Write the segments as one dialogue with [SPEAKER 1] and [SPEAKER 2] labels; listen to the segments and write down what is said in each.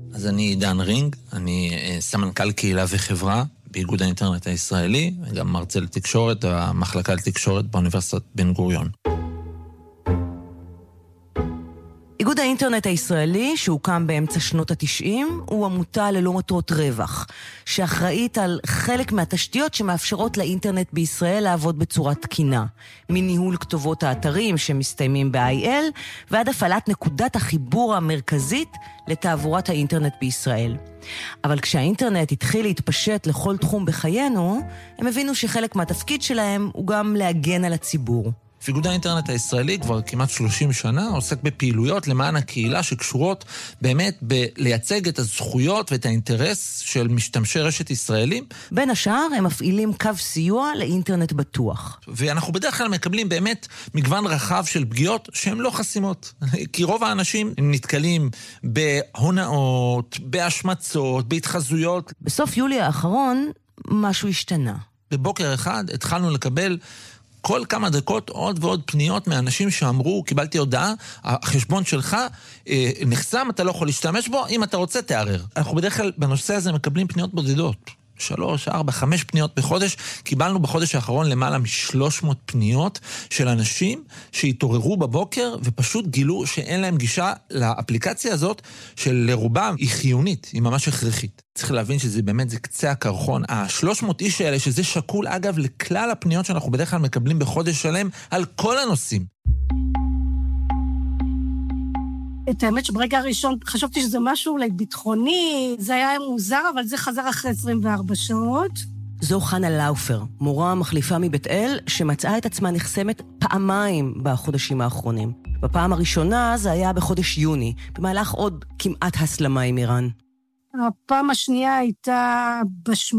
[SPEAKER 1] אז אני דן רינג, אני סמנכ"ל קהילה וחברה באיגוד האינטרנט הישראלי, וגם מרצה לתקשורת, המחלקה לתקשורת באוניברסיטת בן גוריון.
[SPEAKER 2] איגוד האינטרנט הישראלי, שהוקם באמצע שנות ה-90, הוא עמותה ללא מטרות רווח, שאחראית על חלק מהתשתיות שמאפשרות לאינטרנט בישראל לעבוד בצורה תקינה, מניהול כתובות האתרים שמסתיימים ב-IL, ועד הפעלת נקודת החיבור המרכזית לתעבורת האינטרנט בישראל. אבל כשהאינטרנט התחיל להתפשט לכל תחום בחיינו, הם הבינו שחלק מהתפקיד שלהם הוא גם להגן על הציבור.
[SPEAKER 1] איגוד האינטרנט הישראלי כבר כמעט 30 שנה עוסק בפעילויות למען הקהילה שקשורות באמת בלייצג את הזכויות ואת האינטרס של משתמשי רשת ישראלים.
[SPEAKER 2] בין השאר הם מפעילים קו סיוע לאינטרנט בטוח.
[SPEAKER 1] ואנחנו בדרך כלל מקבלים באמת מגוון רחב של פגיעות שהן לא חסימות. כי רוב האנשים נתקלים בהונאות, בהשמצות, בהתחזויות.
[SPEAKER 2] בסוף יולי האחרון משהו השתנה.
[SPEAKER 1] בבוקר אחד התחלנו לקבל כל כמה דקות עוד ועוד פניות מאנשים שאמרו, קיבלתי הודעה, החשבון שלך נחסם, אתה לא יכול להשתמש בו, אם אתה רוצה תערר. אנחנו בדרך כלל בנושא הזה מקבלים פניות בודדות. 3, 4, 5 פניות בחודש. קיבלנו בחודש האחרון למעלה מ-300 פניות של אנשים שהתעוררו בבוקר ופשוט גילו שאין להם גישה לאפליקציה הזאת, שלרובם היא חיונית, היא ממש הכרחית. צריך להבין שזה באמת, זה קצה הקרחון. ה-300 איש האלה, שזה שקול אגב לכלל הפניות שאנחנו בדרך כלל מקבלים בחודש שלם על כל הנושאים.
[SPEAKER 3] את האמת שברגע הראשון חשבתי שזה משהו אולי ביטחוני, זה היה מוזר, אבל זה חזר אחרי 24 שעות.
[SPEAKER 2] זו חנה לאופר, מורה מחליפה מבית אל, שמצאה את עצמה נחסמת פעמיים בחודשים האחרונים. בפעם הראשונה זה היה בחודש יוני, במהלך עוד כמעט הסלמה עם איראן.
[SPEAKER 3] הפעם השנייה הייתה ב8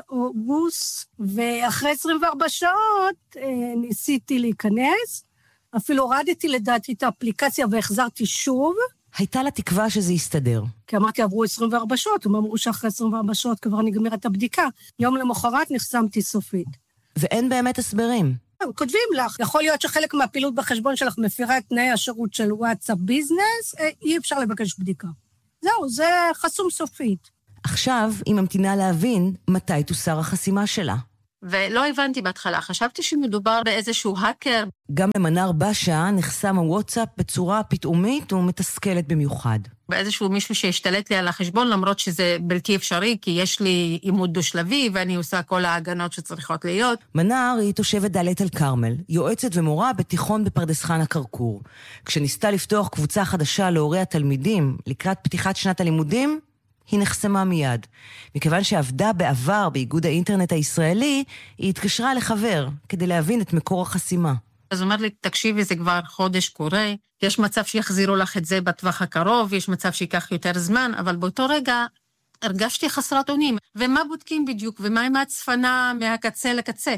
[SPEAKER 3] לאוגוסט, ואחרי 24 שעות ניסיתי להיכנס, אפילו הורדתי לדעתי את האפליקציה והחזרתי שוב.
[SPEAKER 2] הייתה לה תקווה שזה יסתדר.
[SPEAKER 3] כי אמרתי, עברו 24 שעות, הם אמרו שאחרי 24 שעות כבר נגמרת הבדיקה. יום למחרת נחסמתי סופית.
[SPEAKER 2] ואין באמת הסברים.
[SPEAKER 3] הם כותבים לך, יכול להיות שחלק מהפעילות בחשבון שלך מפירה את תנאי השירות של וואטסאפ ביזנס, אי אפשר לבקש בדיקה. זהו, זה חסום סופית.
[SPEAKER 2] עכשיו היא ממתינה להבין מתי תוסר החסימה שלה.
[SPEAKER 4] ולא הבנתי בהתחלה, חשבתי שמדובר באיזשהו האקר.
[SPEAKER 2] גם למנר בשעה נחסם הוואטסאפ בצורה פתאומית ומתסכלת במיוחד.
[SPEAKER 4] באיזשהו מישהו שהשתלט לי על החשבון, למרות שזה בלתי אפשרי, כי יש לי עימות דו-שלבי, ואני עושה כל ההגנות שצריכות להיות.
[SPEAKER 2] מנר היא תושבת דלית אל כרמל, יועצת ומורה בתיכון בפרדס חנה כרכור. כשניסתה לפתוח קבוצה חדשה להורי התלמידים לקראת פתיחת שנת הלימודים, היא נחסמה מיד. מכיוון שעבדה בעבר באיגוד האינטרנט הישראלי, היא התקשרה לחבר כדי להבין את מקור החסימה.
[SPEAKER 4] אז הוא אומר לי, תקשיבי, זה כבר חודש קורה, יש מצב שיחזירו לך את זה בטווח הקרוב, יש מצב שיקח יותר זמן, אבל באותו רגע הרגשתי חסרת אונים. ומה בודקים בדיוק, ומה עם ההצפנה מהקצה לקצה?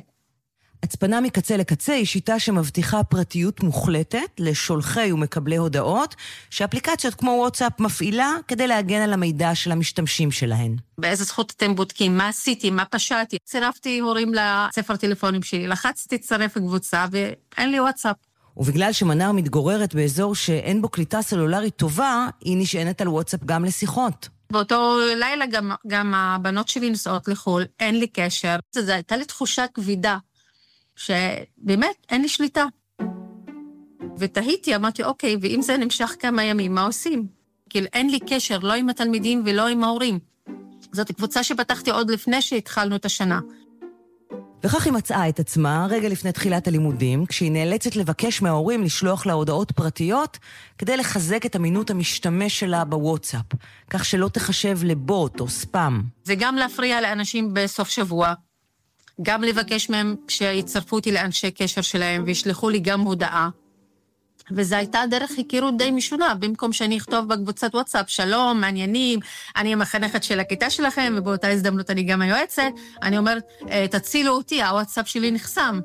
[SPEAKER 2] הצפנה מקצה לקצה היא שיטה שמבטיחה פרטיות מוחלטת לשולחי ומקבלי הודעות, שאפליקציות כמו וואטסאפ מפעילה כדי להגן על המידע של המשתמשים שלהן.
[SPEAKER 4] באיזה זכות אתם בודקים? מה עשיתי? מה פשעתי? צירפתי הורים לספר טלפונים שלי, לחצתי לצרף קבוצה ואין לי וואטסאפ.
[SPEAKER 2] ובגלל שמנר מתגוררת באזור שאין בו קליטה סלולרית טובה, היא נשענת על וואטסאפ גם לשיחות.
[SPEAKER 4] באותו לילה גם הבנות שלי נוסעות לחול, אין לי קשר. זו הייתה לי תחושה כבידה. שבאמת אין לי שליטה. ותהיתי, אמרתי, אוקיי, ואם זה נמשך כמה ימים, מה עושים? כי אין לי קשר, לא עם התלמידים ולא עם ההורים. זאת קבוצה שפתחתי עוד לפני שהתחלנו את השנה.
[SPEAKER 2] וכך היא מצאה את עצמה רגע לפני תחילת הלימודים, כשהיא נאלצת לבקש מההורים לשלוח לה הודעות פרטיות, כדי לחזק את אמינות המשתמש שלה בוואטסאפ, כך שלא תחשב לבוט או ספאם.
[SPEAKER 4] זה גם להפריע לאנשים בסוף שבוע, גם לבקש מהם שיצרפו אותי לאנשי קשר שלהם וישלחו לי גם הודעה. וזו הייתה דרך היכרות די משונה, במקום שאני אכתוב בקבוצת וואטסאפ, שלום, מעניינים, אני המחנכת של הכיתה שלכם, ובאותה הזדמנות אני גם היועצת, אני אומרת, תצילו אותי, הוואטסאפ שלי נחסם.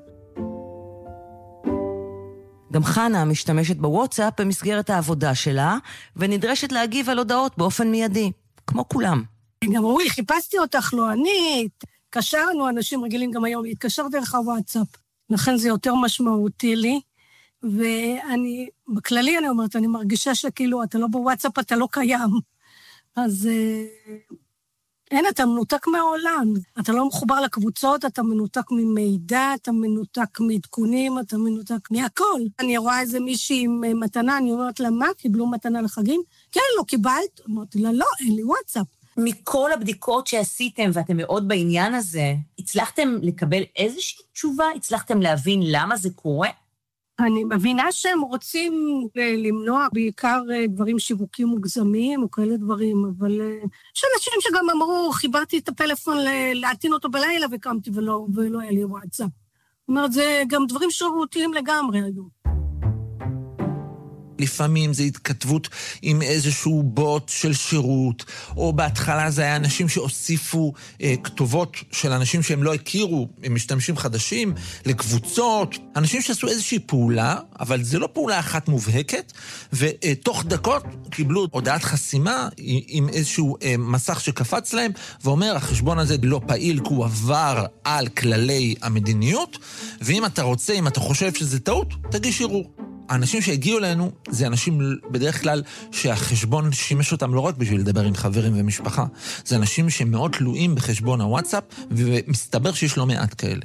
[SPEAKER 2] גם חנה משתמשת בוואטסאפ במסגרת העבודה שלה, ונדרשת להגיב על הודעות באופן מיידי, כמו כולם.
[SPEAKER 3] גם אמרו לי, חיפשתי אותך, לא אני, קשרנו, אנשים רגילים גם היום, התקשר דרך הוואטסאפ. לכן זה יותר משמעותי לי, ואני, בכללי אני אומרת, אני מרגישה שכאילו, אתה לא בוואטסאפ, אתה לא קיים. אז אין, אתה מנותק מהעולם. אתה לא מחובר לקבוצות, אתה מנותק ממידע, אתה מנותק מעדכונים, אתה מנותק מהכל. אני רואה איזה מישהי עם מתנה, אני אומרת לה, מה? קיבלו מתנה לחגים? כן, לא קיבלת? אמרתי לה, לא, אין לי וואטסאפ.
[SPEAKER 2] מכל הבדיקות שעשיתם, ואתם מאוד בעניין הזה, הצלחתם לקבל איזושהי תשובה? הצלחתם להבין למה זה קורה?
[SPEAKER 3] אני מבינה שהם רוצים למנוע בעיקר דברים שיווקים מוגזמים או כאלה דברים, אבל יש אנשים שגם אמרו, חיברתי את הפלאפון להטעין אותו בלילה וקמתי ולא היה לי וואטסאפ. זאת אומרת, זה גם דברים שרירותיים לגמרי היו.
[SPEAKER 1] לפעמים זה התכתבות עם איזשהו בוט של שירות, או בהתחלה זה היה אנשים שהוסיפו כתובות של אנשים שהם לא הכירו, הם משתמשים חדשים, לקבוצות, אנשים שעשו איזושהי פעולה, אבל זה לא פעולה אחת מובהקת, ותוך דקות קיבלו הודעת חסימה עם איזשהו מסך שקפץ להם, ואומר, החשבון הזה לא פעיל, כי הוא עבר על כללי המדיניות, ואם אתה רוצה, אם אתה חושב שזה טעות, תגיש ערעור. האנשים שהגיעו אלינו זה אנשים בדרך כלל שהחשבון שימש אותם לא רק בשביל לדבר עם חברים ומשפחה, זה אנשים שמאוד תלויים בחשבון הוואטסאפ, ומסתבר שיש לא מעט כאלה.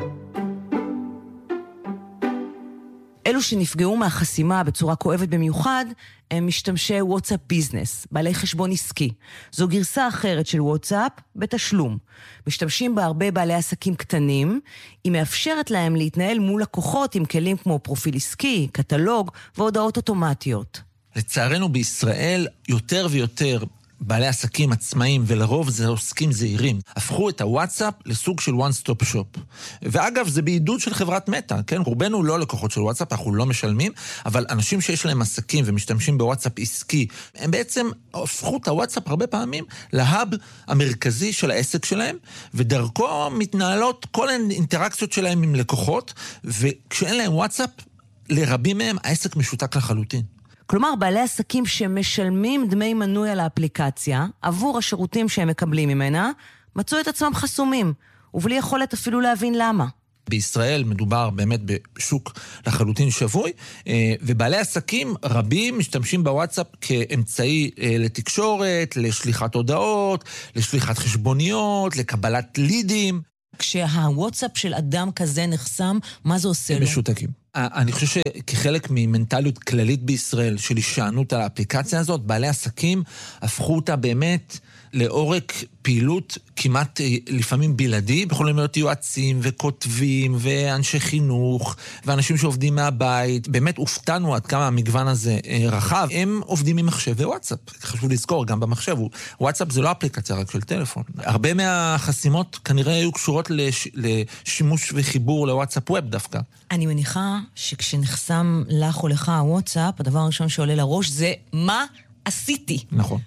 [SPEAKER 2] אלו שנפגעו מהחסימה בצורה כואבת במיוחד, הם משתמשי וואטסאפ ביזנס, בעלי חשבון עסקי. זו גרסה אחרת של וואטסאפ בתשלום. משתמשים בה הרבה בעלי עסקים קטנים, היא מאפשרת להם להתנהל מול לקוחות עם כלים כמו פרופיל עסקי, קטלוג והודעות אוטומטיות.
[SPEAKER 1] לצערנו בישראל יותר ויותר בעלי עסקים עצמאים, ולרוב זה עוסקים זהירים, הפכו את הוואטסאפ לסוג של one stop shop. ואגב, זה בעידוד של חברת מטא, כן? רובנו לא לקוחות של וואטסאפ, אנחנו לא משלמים, אבל אנשים שיש להם עסקים ומשתמשים בוואטסאפ עסקי, הם בעצם הפכו את הוואטסאפ הרבה פעמים להאב המרכזי של העסק שלהם, ודרכו מתנהלות כל האינטראקציות שלהם עם לקוחות, וכשאין להם וואטסאפ, לרבים מהם העסק משותק לחלוטין.
[SPEAKER 2] כלומר, בעלי עסקים שמשלמים דמי מנוי על האפליקציה, עבור השירותים שהם מקבלים ממנה, מצאו את עצמם חסומים, ובלי יכולת אפילו להבין למה.
[SPEAKER 1] בישראל מדובר באמת בשוק לחלוטין שבוי, ובעלי עסקים רבים משתמשים בוואטסאפ כאמצעי לתקשורת, לשליחת הודעות, לשליחת חשבוניות, לקבלת לידים.
[SPEAKER 2] כשהוואטסאפ של אדם כזה נחסם, מה זה עושה לו?
[SPEAKER 1] משותקים. אני חושב שכחלק ממנטליות כללית בישראל של הישענות על האפליקציה הזאת, בעלי עסקים הפכו אותה באמת לעורק פעילות כמעט לפעמים בלעדי, יכולים להיות יועצים וכותבים ואנשי חינוך ואנשים שעובדים מהבית. באמת הופתענו עד כמה המגוון הזה רחב. הם עובדים עם מחשב ווואטסאפ. חשוב לזכור, גם במחשב. וואטסאפ זה לא אפליקציה רק של טלפון. הרבה מהחסימות כנראה היו קשורות לשימוש וחיבור לוואטסאפ ווב דווקא.
[SPEAKER 2] אני מניחה שכשנחסם לך או לך הוואטסאפ, הדבר הראשון שעולה לראש זה מה עשיתי.
[SPEAKER 1] נכון.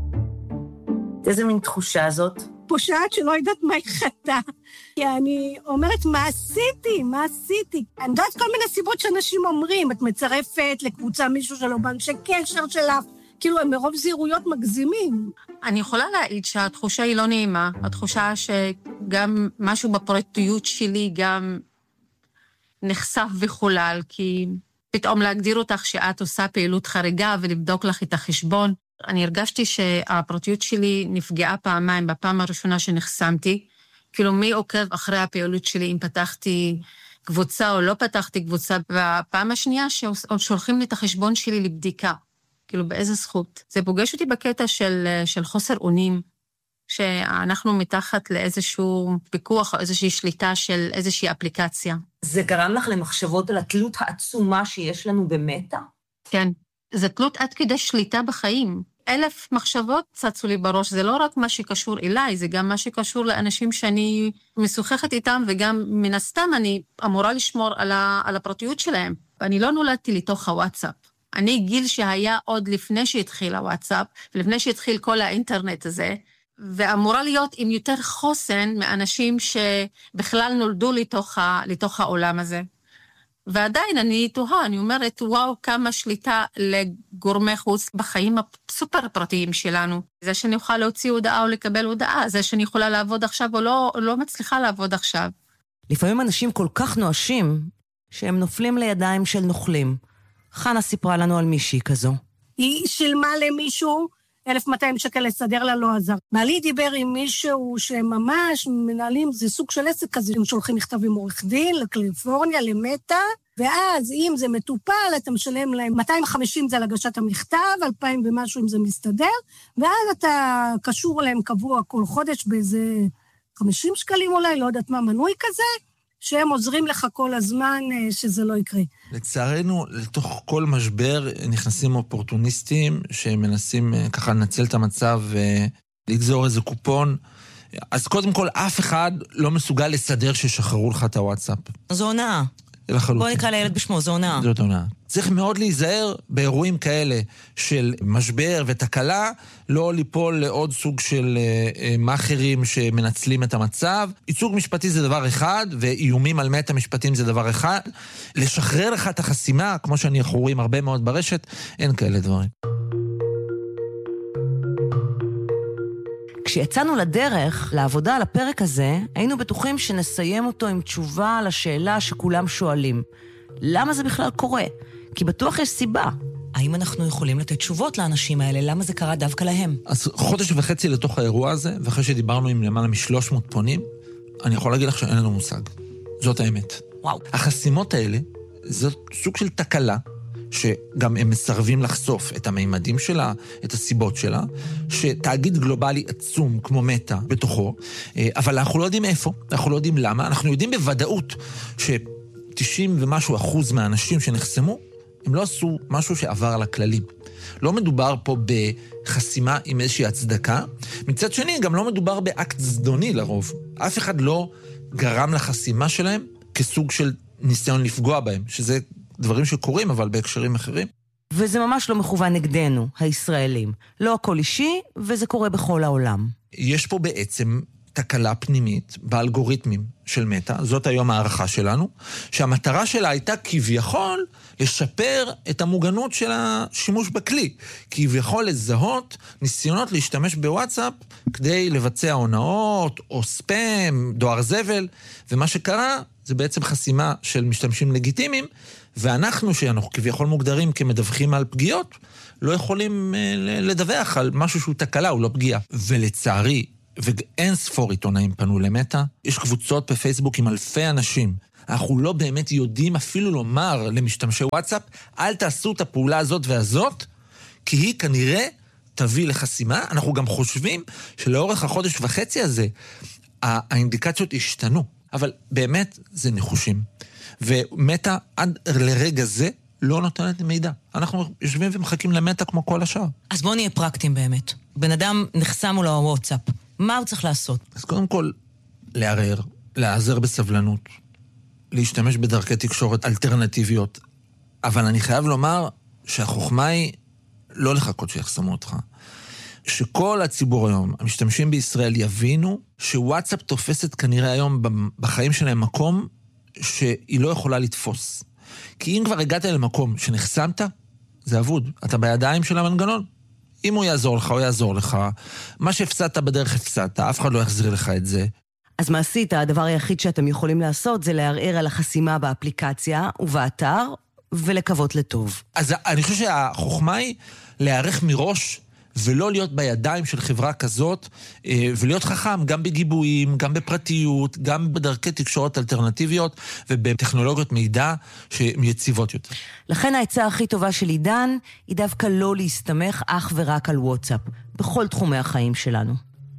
[SPEAKER 2] איזה מין תחושה זאת?
[SPEAKER 3] פושעת שלא יודעת מה היא חטאה. כי אני אומרת, מה עשיתי? אני יודעת כל מיני סיבות שאנשים אומרים, את מצרפת לקבוצה מישהו שלא באנשי קשר שלך, כאילו הם מרוב זהירויות מגזימים.
[SPEAKER 4] אני יכולה להעיד שהתחושה היא לא נעימה, התחושה שגם משהו בפרטיות שלי גם נחשף וחולל, כי פתאום להגדיר אותך שאת עושה פעילות חריגה ולבדוק לך את החשבון. אני הרגשתי שהפרטיות שלי נפגעה פעמיים, בפעם הראשונה שנחסמתי, כאילו מי עוקב אחרי הפעילות שלי, אם פתחתי קבוצה או לא פתחתי קבוצה, והפעם השנייה ששולחים לי את החשבון שלי לבדיקה, כאילו באיזה זכות. זה פוגש אותי בקטע של חוסר אונים, שאנחנו מתחת לאיזשהו פיקוח או איזושהי שליטה של איזושהי אפליקציה.
[SPEAKER 2] זה גרם לך למחשבות על התלות העצומה שיש לנו במטא?
[SPEAKER 4] כן. זה תלות עד כדי שליטה בחיים. 1000 מחשבות צצו לי בראש, זה לא רק מה שקשור אליי, זה גם מה שקשור לאנשים שאני משוחחת איתם, וגם מן הסתם אני אמורה לשמור על הפרטיות שלהם. אני לא נולדתי לתוך הוואטסאפ. אני גיל שהיה עוד לפני שהתחיל הוואטסאפ, ולפני שהתחיל כל האינטרנט הזה, ואמורה להיות עם יותר חוסן מאנשים שבכלל נולדו לתוך העולם הזה. ועדיין אני תוהה, אני אומרת, וואו, כמה שליטה לגורמי חוץ בחיים הסופר פרטיים שלנו. זה שאני יכולה להוציא הודעה או לקבל הודעה, זה שאני יכולה לעבוד עכשיו או לא מצליחה לעבוד עכשיו.
[SPEAKER 2] לפעמים אנשים כל כך נואשים, שהם נופלים לידיים של נוכלים. חנה סיפרה לנו על מישהי כזו.
[SPEAKER 3] היא שילמה למישהו 1,200 שקל לסדר לה לא עזר. בעלי דיבר עם מישהו שממש מנהלים, זה סוג של עסק כזה, הם שולחים מכתב עם עורך דין, לקליפורניה, למטה, ואז אם זה מטופל, אתה משלם להם 250 זה על הגשת המכתב, 2,000 ומשהו אם זה מסתדר, ואז אתה קשור להם קבוע כל חודש באיזה 50 שקלים אולי, לא יודעת מה, מנוי כזה, שהם עוזרים לך כל הזמן שזה לא יקרה.
[SPEAKER 1] לצערנו, לתוך כל משבר נכנסים אופורטוניסטים שמנסים ככה לנצל את המצב ולגזור איזה קופון. אז קודם כל, אף אחד לא מסוגל לסדר ששחררו לך את הוואטסאפ.
[SPEAKER 2] זו הונאה. בוא נקרא לילד בשמו, זו הונאה.
[SPEAKER 1] זאת הונאה. צריך מאוד להיזהר באירועים כאלה של משבר ותקלה, לא ליפול לעוד סוג של מאחרים שמנצלים את המצב. ייצוג משפטי זה דבר אחד, ואיומים על מטה משפטים זה דבר אחד. לשחרר לך את החסימה, כמו שאנחנו רואים הרבה מאוד ברשת, אין כאלה דברים.
[SPEAKER 2] כשיצאנו לדרך, לעבודה על הפרק הזה, היינו בטוחים שנסיים אותו עם תשובה לשאלה שכולם שואלים. למה זה בכלל קורה? כי בטוח יש סיבה. האם אנחנו יכולים לתת תשובות לאנשים האלה? למה זה קרה דווקא להם?
[SPEAKER 1] אז חודש וחצי לתוך האירוע הזה, ואחרי שדיברנו עם למעלה מ-300 פונים, אני יכול להגיד לך שאין לנו מושג. זאת האמת.
[SPEAKER 2] וואו.
[SPEAKER 1] החסימות האלה, זאת סוג של תקלה, שגם הם מסרבים לחשוף את המימדים שלה, את הסיבות שלה, שתאגיד גלובלי עצום כמו מטה בתוכו, אבל אנחנו לא יודעים איפה, אנחנו לא יודעים למה, אנחנו יודעים בוודאות ש90 ומשהו אחוז מהאנשים שנחסמו, הם לא עשו משהו שעבר על הכללים. לא מדובר פה בחסימה עם איזושהי הצדקה, מצד שני גם לא מדובר באקט זדוני לרוב. אף אחד לא גרם לחסימה שלהם כסוג של ניסיון לפגוע בהם, שזה דברים שקורים, אבל בהקשרים אחרים.
[SPEAKER 2] וזה ממש לא מכוון נגדנו, הישראלים. לא הכל אישי, וזה קורה בכל העולם.
[SPEAKER 1] יש פה בעצם תקלה פנימית באלגוריתמים של מטה, זאת היום הערכה שלנו, שהמטרה שלה הייתה כביכול לשפר את המוגנות של השימוש בכלי, כביכול לזהות ניסיונות להשתמש בוואטסאפ כדי לבצע הונאות או ספאם, דואר זבל, ומה שקרה זה בעצם חסימה של משתמשים לגיטימיים, ואנחנו שאנחנו כביכול מוגדרים כמדווחים על פגיעות, לא יכולים לדווח על משהו שהוא תקלה, הוא לא פגיעה. ולצערי, ואין ספור עיתונאים פנו למטה, יש קבוצות בפייסבוק עם אלפי אנשים. אנחנו לא באמת יודעים אפילו לומר למשתמשי וואטסאפ, אל תעשו את הפעולה הזאת והזאת, כי היא כנראה תביא לחסימה. אנחנו גם חושבים שלאורך החודש וחצי הזה, האינדיקציות השתנו. אבל באמת זה נחושים. ומטה עד לרגע זה לא נותנת מידע. אנחנו יושבים ומחכים למטה כמו כל השאר.
[SPEAKER 2] אז בואו נהיה פרקטיים באמת. בן אדם נחסם לו הוואטסאפ. מה הוא צריך לעשות?
[SPEAKER 1] אז קודם כל, לערער, להיעזר בסבלנות, להשתמש בדרכי תקשורת אלטרנטיביות. אבל אני חייב לומר שהחוכמה היא לא לחכות שיחסמו אותך. שכל הציבור היום, המשתמשים בישראל, יבינו שוואטסאפ תופסת כנראה היום בחיים שלהם מקום שהיא לא יכולה לתפוס. כי אם כבר הגעת למקום שנחסמת, זה אבוד. אתה בידיים של המנגנון. אם הוא יעזור לך, הוא יעזור לך. מה שהפסדת בדרך הפסדת, אף אחד לא יחזיר לך את זה.
[SPEAKER 2] אז מה עשית? הדבר היחיד שאתם יכולים לעשות זה לערער על החסימה באפליקציה ובאתר, ולקוות לטוב.
[SPEAKER 1] אז אני חושב שהחוכמה היא להיערך מראש, ולא להיות בידיים של חברה כזאת, ולהיות חכם גם בגיבויים, גם בפרטיות, גם בדרכי תקשורת אלטרנטיביות, ובטכנולוגיות מידע שהן יציבות יותר.
[SPEAKER 2] לכן העצה הכי טובה של עידן, היא דווקא לא להסתמך אך ורק על וואטסאפ, בכל תחומי החיים שלנו.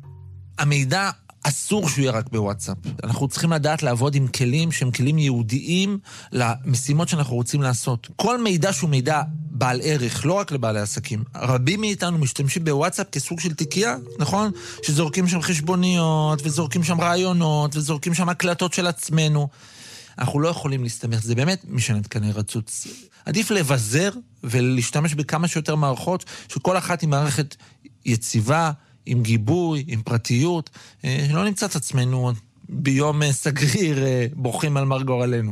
[SPEAKER 1] המידע אסור שהוא יהיה רק בוואטסאפ. אנחנו צריכים לדעת לעבוד עם כלים שהם כלים ייעודיים למשימות שאנחנו רוצים לעשות. כל מידע שהוא מידע בעל ערך, לא רק לבעלי עסקים. רבים מאיתנו משתמשים בוואטסאפ כסוג של תיקייה, נכון? שזורקים שם חשבוניות, וזורקים שם רעיונות, וזורקים שם הקלטות של עצמנו. אנחנו לא יכולים להסתמך, זה באמת משנת כנראה רצוץ. עדיף לבזר ולהשתמש בכמה שיותר מערכות, שכל אחת היא מערכת יציבה, עם גיבוי, עם פרטיות, לא נמצא את עצמנו ביום סגריר בוכים על מר גורלנו.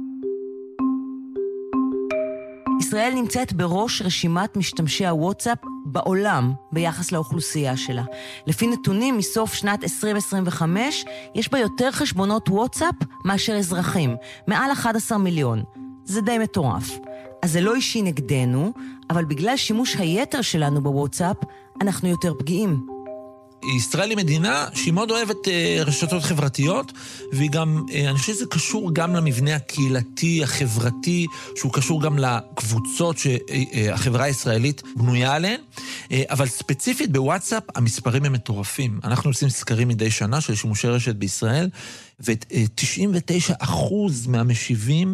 [SPEAKER 2] ישראל נמצאת בראש רשימת משתמשי הוואטסאפ בעולם ביחס לאוכלוסייה שלה. לפי נתונים מסוף שנת 2025, יש בה יותר חשבונות וואטסאפ מאשר אזרחים, מעל 11 מיליון. זה די מטורף. אז זה לא אישי נגדנו, אבל בגלל שימוש היתר שלנו בוואטסאפ, אנחנו יותר פגיעים.
[SPEAKER 1] ישראל היא מדינה שהיא מאוד אוהבת רשתות חברתיות, והיא גם, אני חושב שזה קשור גם למבנה הקהילתי, החברתי, שהוא קשור גם לקבוצות שהחברה הישראלית בנויה עליהן, אבל ספציפית בוואטסאפ המספרים הם מטורפים. אנחנו עושים סקרים מדי שנה של שימושי רשת בישראל, ו-99% מהמשיבים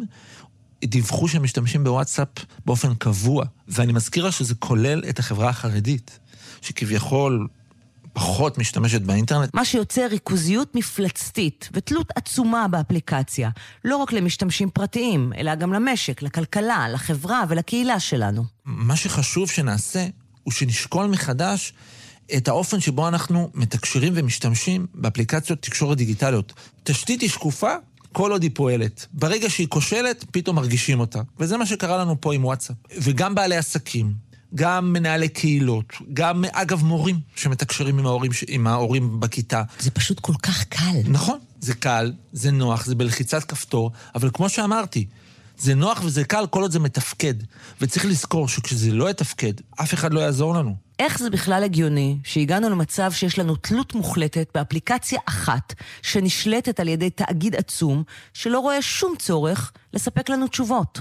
[SPEAKER 1] דיווחו שהם משתמשים בוואטסאפ באופן קבוע, ואני מזכירה שזה כולל את החברה החרדית, שכביכול פחות משתמשת באינטרנט.
[SPEAKER 2] מה שיוצר ריכוזיות מפלצתית ותלות עצומה באפליקציה, לא רק למשתמשים פרטיים, אלא גם למשק, לכלכלה, לחברה ולקהילה שלנו.
[SPEAKER 1] מה שחשוב שנעשה הוא שנשקול מחדש את האופן שבו אנחנו מתקשרים ומשתמשים באפליקציות תקשורת דיגיטליות. תשתית היא שקופה, כל עוד היא פועלת. ברגע שהיא כושלת, פתאום מרגישים אותה. וזה מה שקרה לנו פה עם וואטסאפ. וגם בעלי עסקים, גם מנהלי קהילות, גם אגב מורים שמתקשרים עם ההורים בכיתה.
[SPEAKER 2] זה פשוט כל כך קל.
[SPEAKER 1] נכון, זה קל, זה נוח, זה בלחיצת כפתור, אבל כמו שאמרתי, זה נוח וזה קל כל עוד זה מתפקד. וצריך לזכור שכשזה לא יתפקד, אף אחד לא יעזור לנו.
[SPEAKER 2] איך זה בכלל הגיוני שהגענו למצב שיש לנו תלות מוחלטת באפליקציה אחת שנשלטת על ידי תאגיד עצום שלא רואה שום צורך לספק לנו תשובות?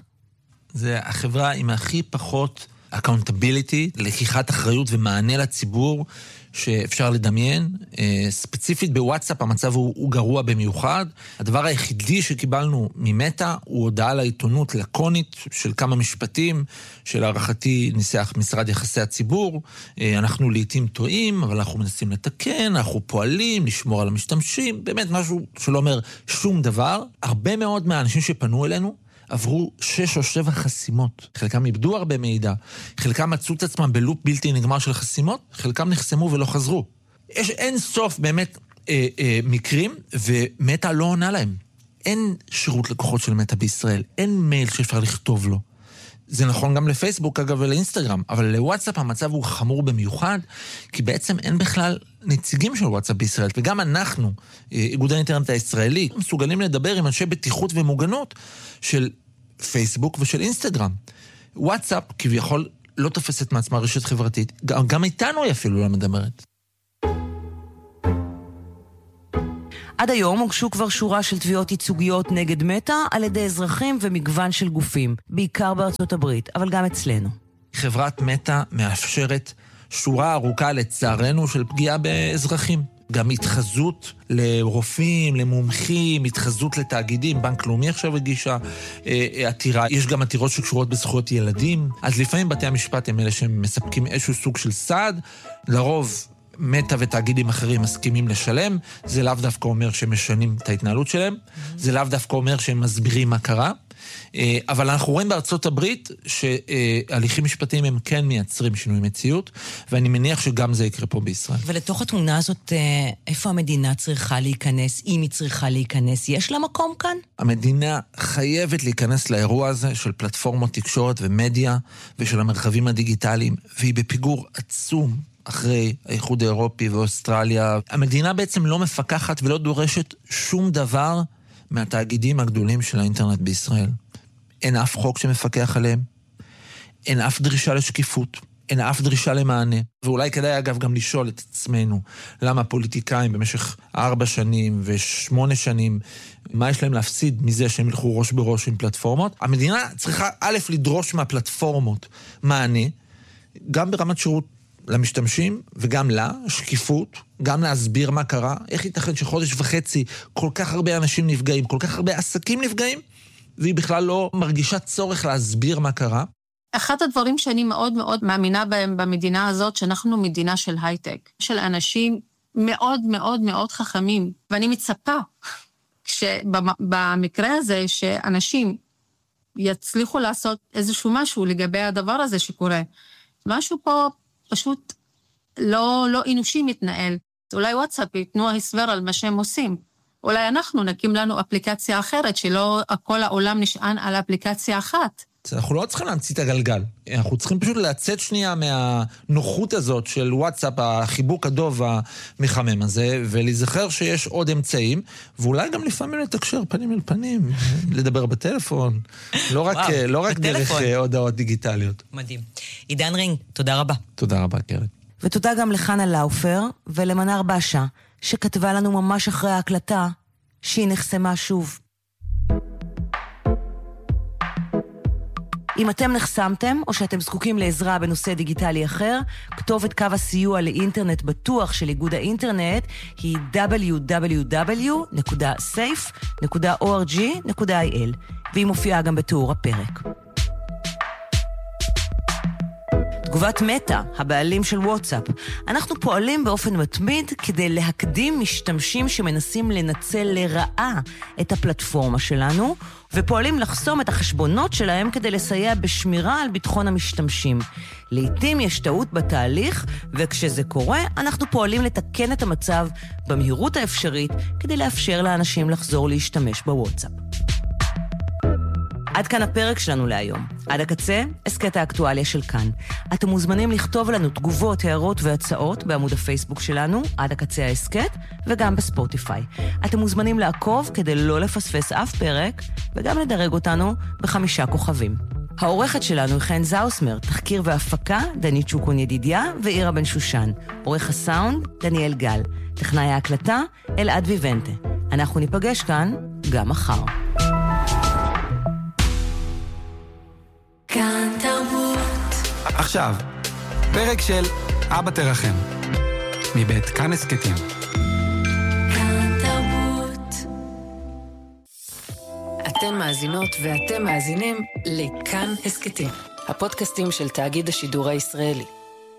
[SPEAKER 1] זה החברה עם הכי פחות accountability, לקיחת אחריות ומענה לציבור שאפשר לדמיין. ספציפית בוואטסאפ המצב הוא גרוע במיוחד. הדבר היחידי שקיבלנו ממטה הוא הודעה לעיתונות לקונית של כמה משפטים, של הערכתי ניסח משרד יחסי הציבור. אנחנו לעתים טועים, אבל אנחנו מנסים לתקן, אנחנו פועלים, לשמור על המשתמשים, באמת משהו שלא אומר שום דבר. הרבה מאוד מהאנשים שפנו אלינו עברו 6 או 7 חסימות. חלקם איבדו הרבה מידע, חלקם מצאו את עצמם בלופ בלתי נגמר של חסימות, חלקם נחסמו ולא חזרו. יש אין סוף באמת מקרים, ומטה לא עונה להם. אין שירות לקוחות של מטה בישראל, אין מייל שאפשר לכתוב לו. זה נכון גם לפייסבוק אגב ולאינסטגרם, אבל לוואטסאפ המצב הוא חמור במיוחד, כי בעצם אין בכלל נציגים של וואטסאפ בישראל, וגם אנחנו, איגוד האינטרנט הישראלי, מסוגלים לדבר עם אנשי בטיחות ומוגנות של פייסבוק ושל אינסטגרם. וואטסאפ כביכול לא תופסת מעצמה רשת חברתית, גם איתנו היא אפילו לא מדברת.
[SPEAKER 2] עד היום הוגשו כבר שורה של תביעות ייצוגיות נגד מטה על ידי אזרחים ומגוון של גופים, בעיקר בארצות הברית, אבל גם אצלנו.
[SPEAKER 1] חברת מטה מאפשרת שורה ארוכה לצערנו של פגיעה באזרחים. גם התחזות לרופאים, למומחים, התחזות לתאגידים, בנק לאומי עכשיו הגישה עתירה. יש גם עתירות שקשורות בזכויות ילדים. אז לפעמים בתי המשפט הם אלה שמספקים איזשהו סוג של סעד. לרוב מטה ותאגידים אחרים מסכימים לשלם. זה לאו דווקא אומר שהם משנים את ההתנהלות שלהם. זה לאו דווקא אומר שהם מסבירים מה קרה. אבל אנחנו רואים בארצות הברית שהליכים משפטיים הם כן מייצרים שינוי מציאות, ואני מניח שגם זה יקרה פה בישראל.
[SPEAKER 2] ולתוך התמונה הזאת, איפה המדינה צריכה להיכנס, אם היא צריכה להיכנס, יש לה מקום כאן?
[SPEAKER 1] המדינה חייבת להיכנס לאירוע הזה של פלטפורמות תקשורת ומדיה, ושל המרחבים הדיגיטליים, והיא בפיגור עצום אחרי האיחוד האירופי ואוסטרליה. המדינה בעצם לא מפקחת ולא דורשת שום דבר מהתאגידים הגדולים של האינטרנט בישראל. אין אף חוק שמפקח עליהם, אין אף דרישה לשקיפות, אין אף דרישה למענה. ואולי כדאי אגב גם לשאול את עצמנו, למה פוליטיקאים במשך 4 שנים ו8 שנים, מה יש להם להפסיד מזה שהם ילכו ראש בראש עם פלטפורמות? המדינה צריכה א' לדרוש מהפלטפורמות מענה, גם ברמת שירות למשתמשים, וגם לה, שקיפות, גם להסביר מה קרה. איך ייתכן שחודש וחצי כל כך הרבה אנשים נפגעים, כל כך הרבה עסקים נפגעים, והיא בכלל לא מרגישה צורך להסביר מה קרה?
[SPEAKER 4] אחד הדברים שאני מאוד מאוד מאמינה בהם במדינה הזאת, שאנחנו מדינה של הייטק, של אנשים מאוד מאוד מאוד חכמים, ואני מצפה שבמקרה הזה שאנשים יצליחו לעשות איזשהו משהו לגבי הדבר הזה שקורה. משהו פה פשוט לא אנושי מתנהל. אולי וואטסאפ ייתנו הסבר על מה שהם עושים. אולי אנחנו נקים לנו אפליקציה אחרת, שלא כל העולם נשען על אפליקציה אחת.
[SPEAKER 1] אנחנו לא צריכים להמציא את הגלגל. אנחנו צריכים פשוט לצאת שנייה מהנוחות הזאת של וואטסאפ, החיבוק הדוב המחמם הזה, ולהיזכר שיש עוד אמצעים, ואולי גם לפעמים לתקשר פנים אל פנים, לדבר בטלפון, לא רק דרך הודעות דיגיטליות.
[SPEAKER 2] מדהים. עידן רינג, תודה רבה.
[SPEAKER 1] תודה רבה, קרן.
[SPEAKER 2] ותודה גם לחנה לאופר ולמנר בשע, שכתבה לנו ממש אחרי ההקלטה שהיא נחסמה שוב. אם אתם נחסמתם או שאתם זקוקים לעזרה בנושא דיגיטלי אחר, כתובת קו הסיוע לאינטרנט בטוח של איגוד האינטרנט היא www.safe.org.il, והיא מופיעה גם בתיאור הפרק. תגובת מטא, הבעלים של וואטסאפ. אנחנו פועלים באופן מתמיד כדי להקדים משתמשים שמנסים לנצל לרעה את הפלטפורמה שלנו, ופועלים לחסום את החשבונות שלהם כדי לסייע בשמירה על ביטחון המשתמשים. לעתים יש טעות בתהליך, וכשזה קורה, אנחנו פועלים לתקן את המצב במהירות האפשרית כדי לאפשר לאנשים לחזור להשתמש בוואטסאפ. עד כאן הפרק שלנו להיום. עד הקצה, הסקט האקטואליה של כאן. אתם מוזמנים לכתוב לנו תגובות, הערות והצעות בעמוד הפייסבוק שלנו, עד הקצה ההסקט, וגם בספוטיפיי. אתם מוזמנים לעקוב כדי לא לפספס אף פרק, וגם לדרג אותנו ב5 כוכבים. העורכת שלנו היא חן זאוסמר, תחקיר והפקה, דנית שוקון ידידיה ואירה בן שושן. עורך הסאונד, דניאל גל. טכנאי ההקלטה, אלעד ויבנטה. אנחנו ניפגש כאן גם מחר.
[SPEAKER 5] כאן תרבות.
[SPEAKER 6] עכשיו, פרק של אבא תרחם, מבית כאן הסקטים.
[SPEAKER 5] כאן תרבות.
[SPEAKER 7] אתן מאזינות ואתם מאזינים לכאן הסקטים, הפודקאסטים של תאגיד השידור הישראלי.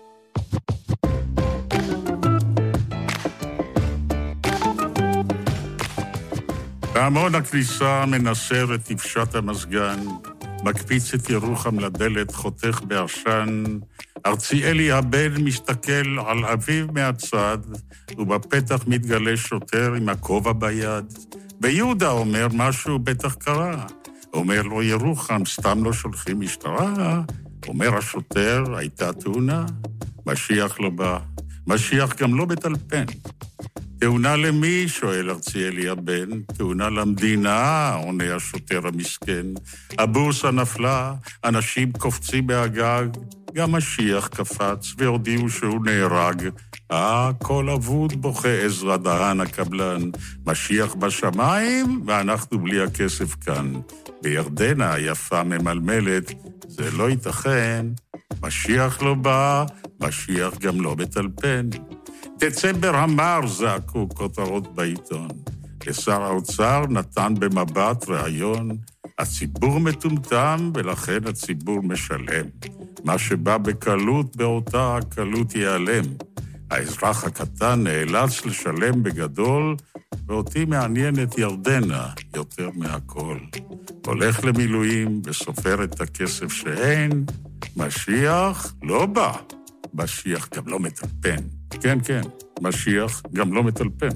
[SPEAKER 8] פעמון הכביסה מנסר את תפשט המסגן, מקפיץ את ירוחם לדלת, חותך בעשן. ארציאלי הבן מסתכל על אביו מהצד, ובפתח מתגלה שוטר עם הכובע ביד. ויהודה אומר משהו בטח קרה. אומר לו ירוחם, סתם לא שולחים משטרה. אומר השוטר, הייתה תאונה. משיח לא בא. משיח גם לא בטלפן. תאונה למי? שואל ארציאלי הבן. תאונה למדינה, עונה השוטר המסכן. הבורסה נפלה, אנשים קופצים מהגג, גם משיח קפץ והודיעו שהוא נהרג. כל אבוד בוכה עזרא דהן הקבלן. משיח בשמיים ואנחנו בלי הכסף כאן. בירדנה היפה ממלמלת, זה לא ייתכן. משיח לא בא, משיח גם לא בטלפן. דצמבר המר זעקו כותרות בעיתון. לשר האוצר נתן במבט רעיון, הציבור מטומטם ולכן הציבור משלם. מה שבא בקלות באותה הקלות ייעלם. האזרח הקטן נאלץ לשלם בגדול, ואותי מעניינת ירדנה יותר מהכל. הולך למילואים וסופר את הכסף שאין, משיח לא בא. משיח גם לא מטלפן. כן, כן, משיח גם לא מטלפן.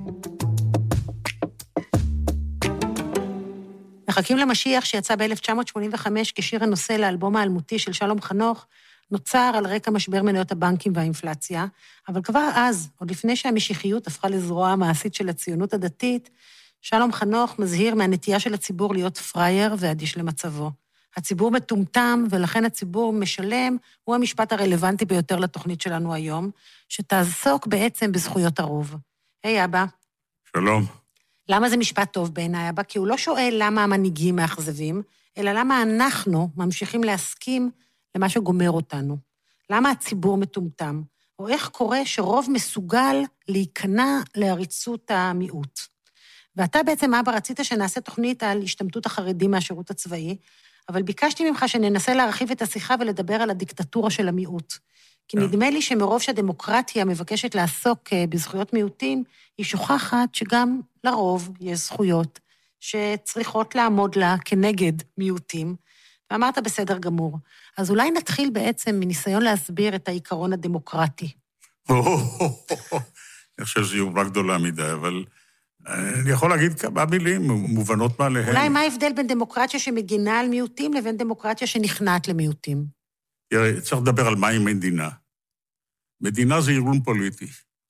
[SPEAKER 9] מחכים למשיח שיצא ב-1985 כשיר הנושא לאלבום האלמותי של שלום חנוך, נוצר על רקע משבר מניות הבנקים והאינפלציה, אבל כבר אז, עוד לפני שהמשיחיות הפכה לזרוע המעשית של הציונות הדתית, שלום חנוך מזהיר מהנטייה של הציבור להיות פרייר ואדיש למצבו. הציבור מטומטם, ולכן הציבור משלם, הוא המשפט הרלוונטי ביותר לתוכנית שלנו היום, שתעסוק בעצם בזכויות הרוב. היי אבא.
[SPEAKER 8] שלום.
[SPEAKER 9] למה זה משפט טוב בעיניי, אבא? כי הוא לא שואל למה המנהיגים מאכזבים, אלא למה אנחנו ממשיכים להסכים למה שגומר אותנו. למה הציבור מטומטם? או איך קורה שרוב מסוגל להיכנע לעריצות המיעוט. ואתה בעצם, אבא, רצית שנעשה תוכנית על השתמטות החרדים מהשירות הצבאי, אבל ביקשתי ממך שננסה להרחיב את השיחה ולדבר על הדיקטטורה של המיעוט. כי נדמה לי שמרוב שהדמוקרטיה מבקשת לעסוק בזכויות מיעוטים, היא שוכחת שגם לרוב יש זכויות שצריכות לעמוד לה כנגד מיעוטים, ואמרת בסדר גמור. אז אולי נתחיל בעצם מניסיון להסביר את העיקרון הדמוקרטי.
[SPEAKER 8] אני חושב שזו יובה גדולה מדי, אבל אני יכול להגיד כמה מילים מובנות מעליהם.
[SPEAKER 9] אולי מה ההבדל בין דמוקרטיה שמגינה על מיעוטים לבין דמוקרטיה שנכנעת למיעוטים?
[SPEAKER 8] תראה, צריך לדבר על מהי מדינה. מדינה זה ארגון פוליטי,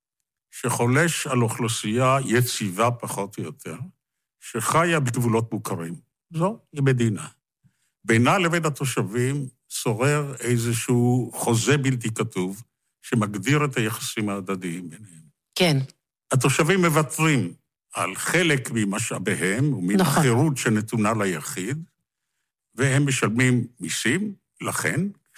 [SPEAKER 8] שחולש על אוכלוסייה יציבה פחות או יותר, שחיה בגבולות מוכרים. זו היא מדינה. בינה לבין התושבים שורר איזשהו חוזה בלתי כתוב, שמגדיר את היחסים ההדדיים ביניהם.
[SPEAKER 9] כן.
[SPEAKER 8] התושבים מוותרים על חלק ממשאביהם, ומן החירות שנתונה ליחיד, והם משלמים מיסים, לכן,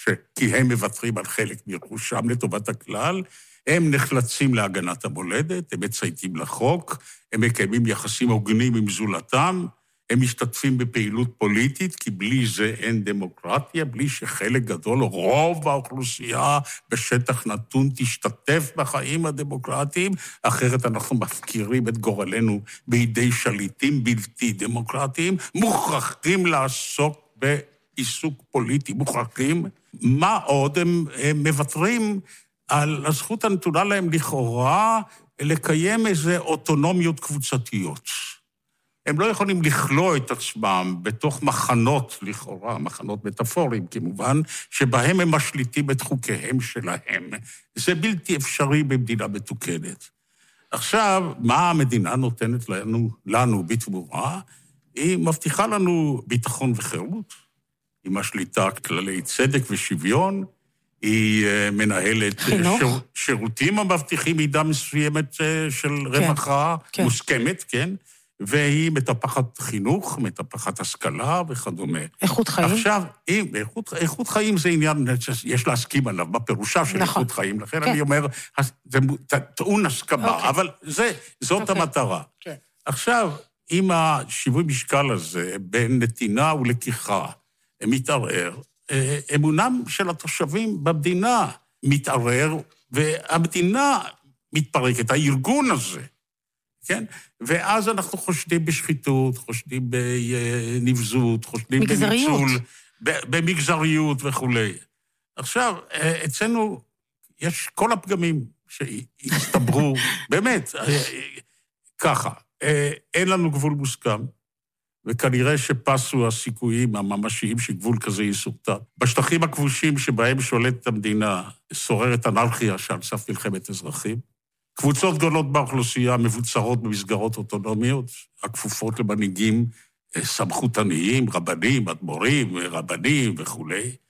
[SPEAKER 8] כי הם מוותרים על חלק מרכושם לטובת הכלל, הם נחלצים להגנת המולדת, הם מצייתים לחוק, הם מקיימים יחסים הוגנים עם זולתם, הם משתתפים בפעילות פוליטית, כי בלי זה אין דמוקרטיה, בלי שחלק גדול, רוב האוכלוסייה בשטח נתון תשתתף בחיים הדמוקרטיים, אחרת אנחנו מפקירים את גורלנו בידי שליטים בלתי דמוקרטיים, מוכרחים לעסוק בעיסוק פוליטי, מוכרחים. מה עוד? הם מוותרים על הזכות הנתונה להם לכאורה לקיים איזה אוטונומיות קבוצתיות. הם לא יכולים לכלוא את עצמם בתוך מחנות, לכאורה, מחנות מטאפוריים, כמובן, שבהם הם משליטים את חוקיהם שלהם. זה בלתי אפשרי במדינה מתוקנת. עכשיו, מה המדינה נותנת לנו בתמורה? היא מבטיחה לנו ביטחון וחירות, היא משליטה כללי צדק ושוויון, היא מנהלת שירותים המבטיחים מידה מסוימת של רווחה מוסכמת, כן? והיא מטפחת חינוך, מטפחת השכלה וכדומה.
[SPEAKER 9] איכות חיים?
[SPEAKER 8] עכשיו, איכות חיים זה עניין, יש להסכים עליו, בפירושה של איכות חיים, לכן אני אומר, זה טעון הסכמה, אבל זאת המטרה. עכשיו, אם השיווי משקל הזה, בין נתינה ולקיחה, מתערער, אמונם של התושבים במדינה מתערער, והמדינה מתפרקת, הארגון הזה, כן? ואז אנחנו חושדים בשחיתות, חושדים בנבזות, חושדים בניצול, במגזריות וכו'. עכשיו, אצלנו יש כל הפגמים שהסתברו, באמת, ככה, אין לנו גבול מוסכם, וכנראה שפסו הסיכויים הממשיים שגבול כזה יסורטט. בשטחים הכבושים שבהם שולטת המדינה, שוררת אנרכיה שעל סף מלחמת אזרחים, קבוצות גדולות באוכלוסייה מבוצרות במסגרות אוטונומיות, הכפופות למנהיגים סמכותניים, רבנים, אדמו"רים, רבנים וכו'.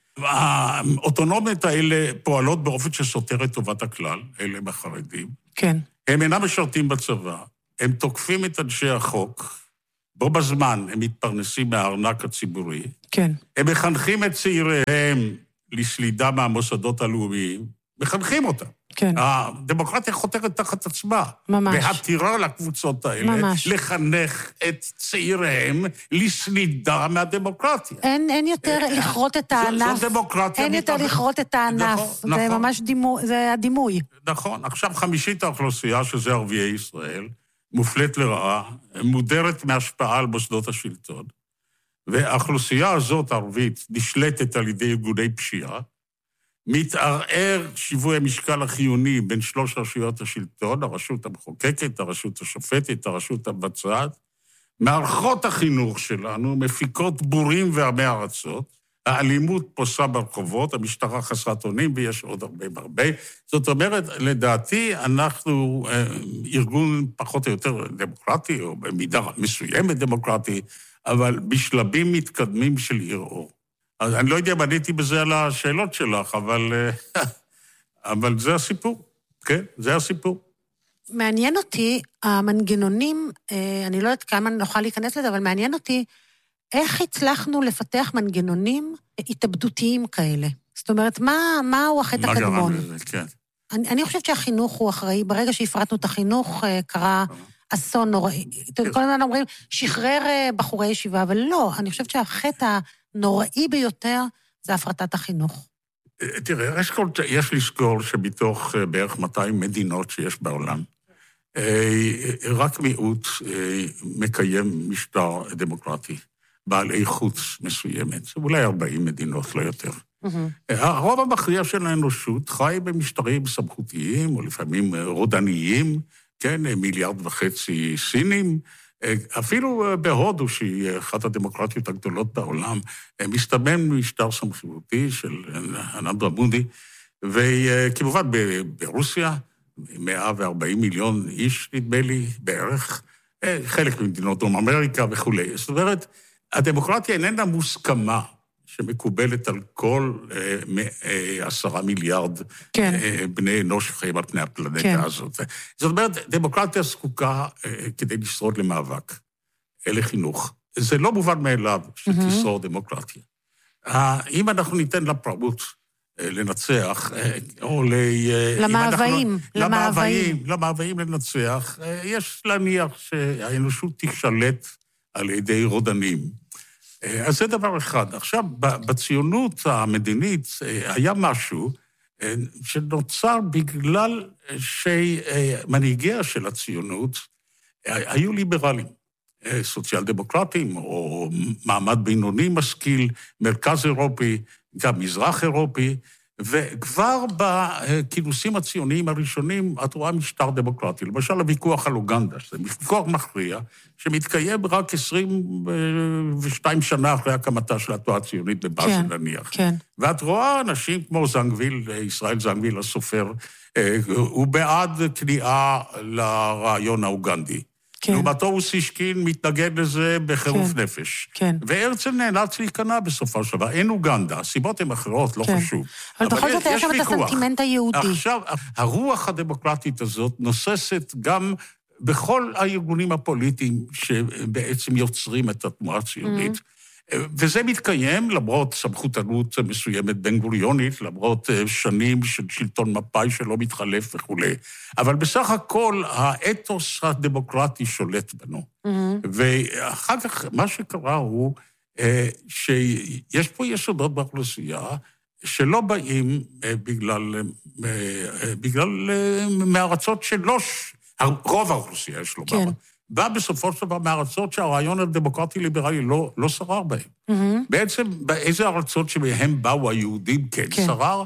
[SPEAKER 8] האוטונומיות האלה פועלות באופן שסותר את טובת הכלל, אלה הם החרדים.
[SPEAKER 9] כן.
[SPEAKER 8] הם אינם משרתים בצבא, הם תוקפים את אנשי החוק, בו בזמן הם מתפרנסים מהארנק הציבורי. כן. הם מחנכים את צעיריהם לסלידה מהמוסדות הלאומיים, מחנכים אותם. כן. הדמוקרטיה חותרת תחת עצמה. ממש. והתירה לקבוצות האלה, ממש. לחנך את צעיריהם לסלידה מהדמוקרטיה.
[SPEAKER 9] אין יותר לכרות את הענף.
[SPEAKER 8] זו דמוקרטיה.
[SPEAKER 9] אין יותר לכרות את הענף. נכון, זה ממש זה הדימוי.
[SPEAKER 8] נכון. עכשיו 50% האוכלוסייה, שזה ערביי ישראל, מופלית לרעה, מודרת מהשפעה על מוסדות השלטון, והאוכלוסייה הזאת, הערבית, נשלטת על ידי ארגוני פשיעה, מתערער שיווי המשקל החיוני בין שלוש רשויות השלטון, הרשות המחוקקת, הרשות השופטת, הרשות המבצעת. מערכות החינוך שלנו מפיקות בורים ועמי ארצות, האלימות פוסה ברחובות, המשטרה חסרת אונים, ויש עוד הרבה. זאת אומרת, לדעתי, אנחנו ארגון פחות או יותר דמוקרטי, או במידה מסוימת דמוקרטי, אבל בשלבים מתקדמים של ערעור. אז אני לא יודע אם עניתי בזה על השאלות שלך, אבל זה הסיפור. כן, זה הסיפור.
[SPEAKER 9] מעניין אותי, המנגנונים, אני לא יודעת כמה נוכל להיכנס לזה, אבל מעניין אותי, איך הצלחנו לפתח מנגנונים התאבדותיים כאלה? זאת אומרת, מהו החטא הקדמון? מה גרם לזה, כן. אני חושבת שהחינוך הוא אחראי, ברגע שהפרטנו את החינוך, קרה אסון נוראי. כל הזמן אומרים, שחרר בחורי ישיבה, אבל לא, אני חושבת שהחטא הנוראי ביותר זה הפרטת החינוך.
[SPEAKER 8] תראה, יש לזכור שמתוך בערך 200 מדינות שיש בעולם, רק מיעוט מקיים משטר דמוקרטי, בעל איכות מסוימת, אולי 40 מדינות, לא יותר. הרוב המכריע של האנושות חי במשטרים סמכותיים, או לפעמים רודניים, כן, 1.5 מיליארד סינים, אפילו בהודו, שהיא אחת הדמוקרטיות הגדולות בעולם, מסתמן משטר סמכותי של נרנדרה מודי, וכמובן ברוסיה, 140 מיליון איש, נדמה לי, בערך, חלק ממדינות דרום אמריקה וכו'. זאת אומרת, הדמוקרטיה איננה מוסכמה שמקובלת על כל 10 מיליארד בני אנוש שחיים על פני הפלנטה הזאת. זאת אומרת, דמוקרטיה זקוקה כדי לשרוד למאבק, לחינוך. זה לא מובן מאליו שתשרוד דמוקרטיה. אם אנחנו ניתן לפראות לנצח, או למאוויים לנצח, יש להניח שהאנושות תשלט על ידי רודנים. אז זה דבר אחד. עכשיו, בציונות המדינית היה משהו שנוצר בגלל שמנהיגיה של הציונות היו ליברלים, סוציאל דמוקרטים, או מעמד בינוני משכיל, מרכז אירופי, גם מזרח אירופי, וכבר בכינוסים הציוניים הראשונים, את רואה משטר דמוקרטי. למשל, הוויכוח על אוגנדה, זה ויכוח מכריע, שמתקיים רק 22 שנה אחרי הקמתה של התנועה הציונית בבאזל נניח.
[SPEAKER 9] כן.
[SPEAKER 8] ואת רואה אנשים כמו זנגוויל, ישראל זנגוויל הסופר, הוא בעד כניעה לרעיון האוגנדי. לעומתו אוסישקין מתנגד לזה בחירוף נפש. והרצל נאלץ להיכנע בסופו של דבר. אין אוגנדה, הסיבות הן אחרות, לא חשוב.
[SPEAKER 9] אבל בכל זאת היה שם את הסנטימנט היהודי.
[SPEAKER 8] עכשיו, הרוח הדמוקרטית הזאת נוססת גם בכל הארגונים הפוליטיים שבעצם יוצרים את התנועה הציונית. וזה מתקיים למרות סמכותנות מסוימת בן גוריונית, למרות שנים של שלטון מפא"י שלא מתחלף וכו'. אבל בסך הכל האתוס הדמוקרטי שולט בנו. ואחר כך מה שקרה הוא שיש פה יסודות באוכלוסייה שלא באים בגלל מארצות שלא, רוב האוכלוסייה יש לו בעיה. בא בסופו של דבר מארצות שהרעיון הדמוקרטי-ליברלי לא שרר בהם. בעצם באיזה ארצות שבהם באו היהודים כן שרר,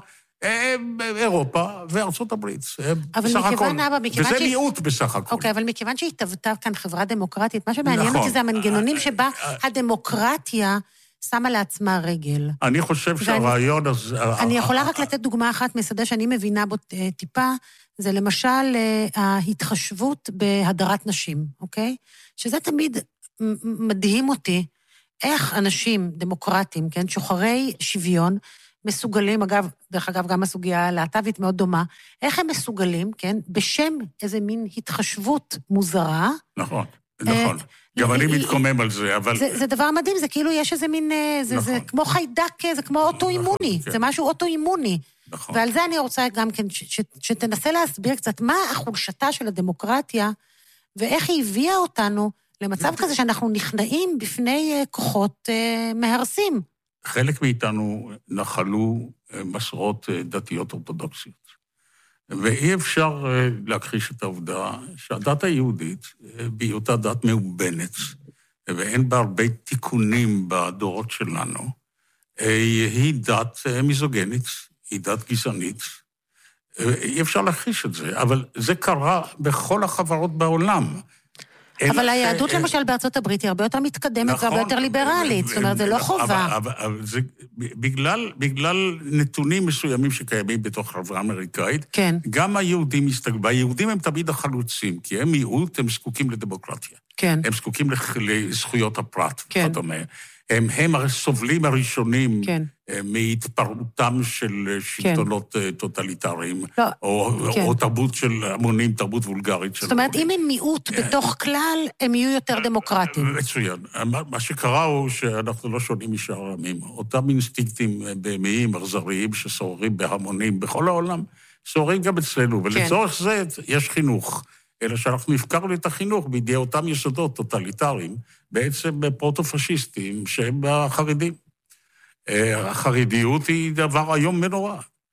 [SPEAKER 8] אירופה וארצות הברית.
[SPEAKER 9] אבל מכיוון, אבא,
[SPEAKER 8] וזה מיעוט בסך הכל.
[SPEAKER 9] אוקיי, אבל מכיוון שהתהוותה כאן חברה דמוקרטית, מה שמעניין אותי זה המנגנונים שבה הדמוקרטיה שמה לעצמה רגל.
[SPEAKER 8] אני חושב שהרעיון הזה...
[SPEAKER 9] אני יכולה רק לתת דוגמה אחת משדה שאני מבינה בו טיפה, זה למשל ההתחשבות בהדרת נשים, אוקיי? שזה תמיד מדהים אותי, איך אנשים דמוקרטיים, כן, שוחרי שוויון, מסוגלים, דרך אגב, גם הסוגיה הלהט"בית מאוד דומה, איך הם מסוגלים, כן, בשם איזה מין התחשבות מוזרה. נכון. נכון, גם אני מתקומם על זה, אבל... זה דבר מדהים, זה כאילו יש איזה מין, זה כמו חיידק, זה כמו אוטואימוני, זה משהו אוטואימוני. ועל זה אני רוצה גם כן, שתנסה להסביר קצת מה החולשתה של הדמוקרטיה, ואיך היא הביאה אותנו למצב כזה שאנחנו נכנעים בפני כוחות מהרסים.
[SPEAKER 8] חלק מאיתנו נחלו מסורות דתיות אורתודוקסיות. ואי אפשר להכחיש את העובדה שהדת היהודית, בהיותה דת מאובנת, ואין בה הרבה תיקונים בדורות שלנו, היא דת מיזוגנית, היא דת גזענית. אי אפשר להכחיש את זה, אבל זה קרה בכל החברות בעולם.
[SPEAKER 9] אבל היהדות למשל בארצות הברית היא הרבה יותר מתקדמת והרבה יותר ליברלית, זאת אומרת, זה לא חובה.
[SPEAKER 8] אבל זה בגלל נתונים מסוימים שקיימים בתוך החברה האמריקאית, גם היהודים מסתגלים, והיהודים הם תמיד החלוצים, כי הם מיעוט, הם זקוקים לדמוקרטיה. הם זקוקים לזכויות הפרט, וכדומה. הם הסובלים הראשונים מהתפרעותם של שלטונות טוטליטריים, או תרבות של המונים, תרבות וולגרית של...
[SPEAKER 9] זאת אומרת, אם הם מיעוט בתוך כלל, הם יהיו יותר דמוקרטיים.
[SPEAKER 8] מצוין. מה שקרה הוא שאנחנו לא שונים משאר העמים. אותם אינסטינקטים בהמיים, אכזריים, ששוררים בהמונים בכל העולם, שוררים גם אצלנו, ולצורך זה יש חינוך. אלא שאנחנו הפקרנו את החינוך בידי אותם יסודות טוטליטריים, בעצם פרוטו-פשיסטים שהם החרדים. החרדיות היא דבר היום מנורא.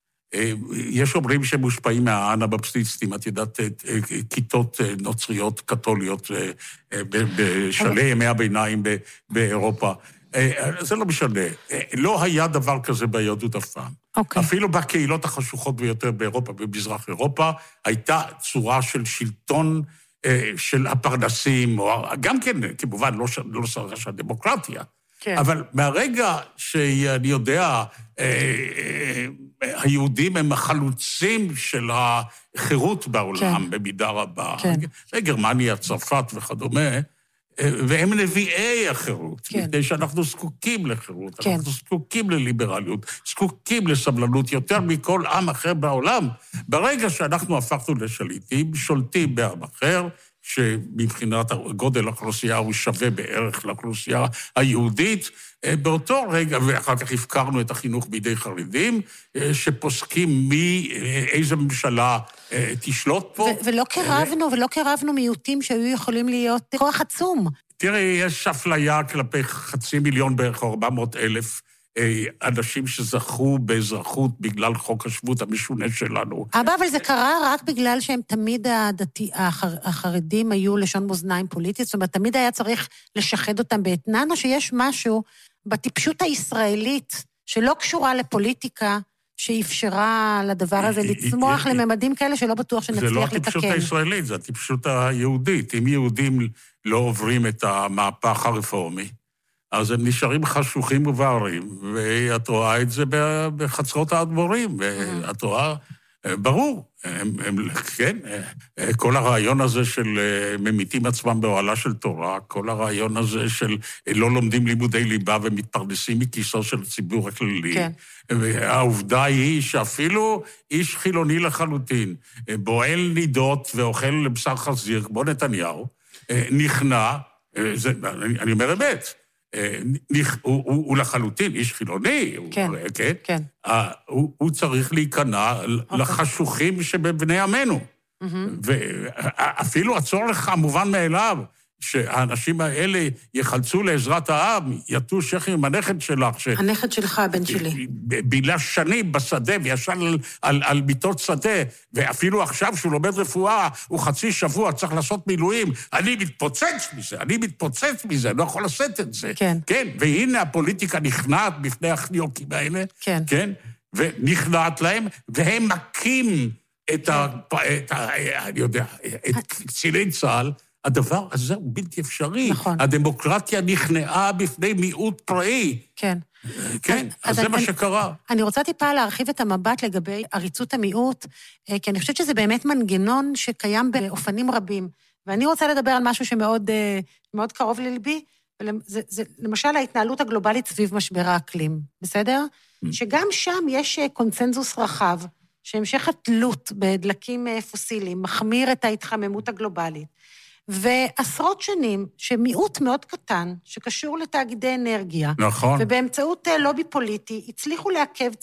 [SPEAKER 8] יש אומרים שהם מושפעים מהאנבפטיסטים, את יודעת, כיתות נוצריות קתוליות בשלהי ימי הביניים באירופה. זה לא משנה. לא היה דבר כזה ביהדות אף פעם.
[SPEAKER 9] אוקיי.
[SPEAKER 8] אפילו בקהילות החשוכות ביותר באירופה, במזרח אירופה, הייתה צורה של שלטון של הפרנסים, או גם כן, כמובן, לא שרה של הדמוקרטיה.
[SPEAKER 9] כן.
[SPEAKER 8] אבל מהרגע שאני יודע, היהודים הם החלוצים של החירות בעולם, במידה רבה. גרמניה, צרפת וכדומה, והם נביאי החירות, מפני שאנחנו זקוקים לחירות, אנחנו זקוקים לליברליות, זקוקים לסבלנות יותר מכל עם אחר בעולם. ברגע שאנחנו הפכנו לשליטים, שולטים בעם אחר, שמבחינת גודל האוכלוסייה הוא שווה בערך לאוכלוסייה היהודית, באותו רגע, ואחר כך הפקרנו את החינוך בידי חרדים, שפוסקים מאיזה ממשלה תשלוט פה.
[SPEAKER 9] ולא קרבנו מיעוטים שהיו יכולים להיות כוח עצום.
[SPEAKER 8] תראי, יש אפליה כלפי 500,000 בערך, 400,000, אנשים שזכו באזרחות בגלל חוק השבות המשונה שלנו.
[SPEAKER 9] אבל זה קרה רק בגלל שהם תמיד החרדים היו לשון מאזניים פוליטית, זאת אומרת, תמיד היה צריך לשחד אותם באתנן, או שיש משהו בטיפשות הישראלית שלא קשורה לפוליטיקה, שאפשרה לדבר הזה לצמוח לממדים כאלה שלא בטוח שנצליח לתקן.
[SPEAKER 8] זה לא הטיפשות הישראלית, זה הטיפשות היהודית. אם יהודים לא עוברים את המהפך הרפורמי, אז הם נשארים חשוכים ובערים, ואת רואה את זה בחצרות האדמו"רים, ואת רואה, ברור, כן, כל הרעיון הזה של ממיתים עצמם באוהלה של תורה, כל הרעיון הזה של לא לומדים לימודי ליבה ומתפרנסים מכיסו של הציבור הכללי, כן. והעובדה היא שאפילו איש חילוני לחלוטין, בועל נידות ואוכל לבשר חזיר, כמו נתניהו, נכנע, אני אומר אמת, הוא לחלוטין איש חילוני, כן. הוא צריך להיכנע לחשוכים שבבני עמנו. ואפילו הצורך המובן מאליו, שהאנשים האלה יחלצו לעזרת העם, יטו שכם עם הנכד שלך.
[SPEAKER 9] הנכד שלך, הבן שלי.
[SPEAKER 8] בילה שנים בשדה וישן על מיטות שדה, ואפילו עכשיו שהוא לומד רפואה, הוא חצי שבוע צריך לעשות מילואים, אני מתפוצץ מזה, אני לא יכול לעשות את זה. כן. והנה הפוליטיקה נכנעת בפני החניוקים האלה, כן, ונכנעת להם, והם מכים את אני יודע, את קציני צה"ל, הדבר הזה הוא בלתי אפשרי.
[SPEAKER 9] נכון.
[SPEAKER 8] הדמוקרטיה נכנעה בפני מיעוט פראי.
[SPEAKER 9] כן.
[SPEAKER 8] כן, אז זה מה שקרה.
[SPEAKER 9] אני רוצה טיפה להרחיב את המבט לגבי עריצות המיעוט, כי אני חושבת שזה באמת מנגנון שקיים באופנים רבים, ואני רוצה לדבר על משהו שמאוד מאוד קרוב ללבי, זה למשל ההתנהלות הגלובלית סביב משבר האקלים, בסדר? שגם שם יש קונצנזוס רחב, שהמשך התלות בדלקים פוסיליים מחמיר את ההתחממות הגלובלית, ועשרות שנים שמיעוט מאוד קטן, שקשור לתאגידי אנרגיה,
[SPEAKER 8] נכון.
[SPEAKER 9] ובאמצעות לובי פוליטי, הצליחו לעכב